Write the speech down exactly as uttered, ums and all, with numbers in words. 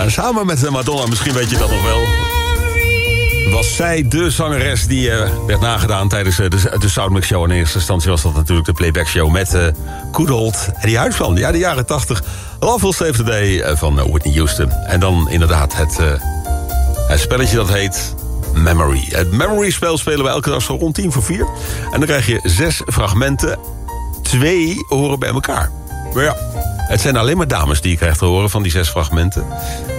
en samen met Madonna, misschien weet je dat nog wel, was zij de zangeres die uh, werd nagedaan tijdens uh, de, de Soundmix Show. In eerste instantie was dat natuurlijk de playback show met uh, Good Old Eddie Huisman. Ja, de jaren tachtig. Love Will Save the Day uh, van uh, Whitney Houston. En dan inderdaad het, uh, het spelletje dat heet Memory. Het Memory-spel spelen we elke dag zo rond tien voor vier. En dan krijg je zes fragmenten. Twee horen bij elkaar. Maar ja, het zijn alleen maar dames die je krijgt te horen van die zes fragmenten.